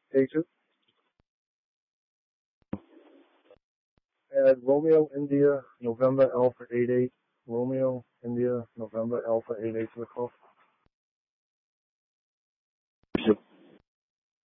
Take two. Add Romeo India November Alpha 88. Romeo India November Alpha 88 to the call.